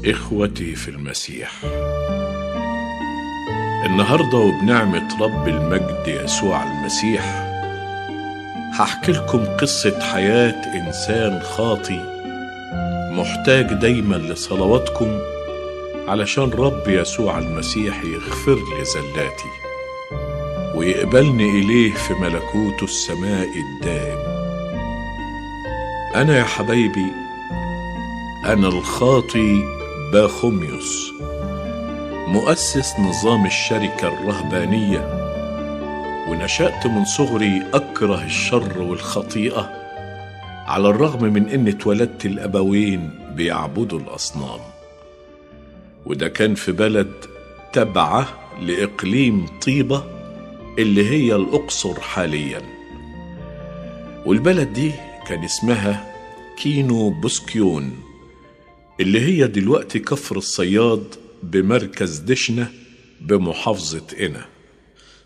إخوتي في المسيح، النهاردة وبنعمة رب المجد يسوع المسيح هحكي لكم قصة حياة إنسان خاطي محتاج دايما لصلواتكم علشان رب يسوع المسيح يغفر لي زلاتي ويقبلني إليه في ملكوته السماء الدائم. أنا يا حبايبي، أنا الخاطي باخوميوس، مؤسس نظام الشركة الرهبانية، ونشأت من صغري أكره الشر والخطيئة على الرغم من أني اتولدت الأبوين بيعبدوا الأصنام، وده كان في بلد تابعة لإقليم طيبة اللي هي الأقصر حاليا. والبلد دي كان اسمها كينو بوسكيون اللي هي دلوقتي كفر الصياد بمركز دشنة بمحافظة قنا.